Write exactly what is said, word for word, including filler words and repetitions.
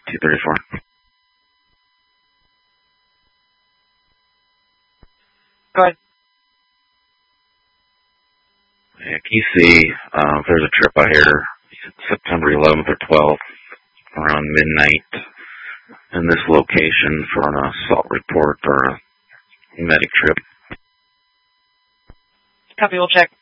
two thirty-four. Go ahead. Yeah, can you see uh, if there's a trip out here September eleventh or twelfth around midnight in this location for an assault report or a medic trip? Copy, we'll check.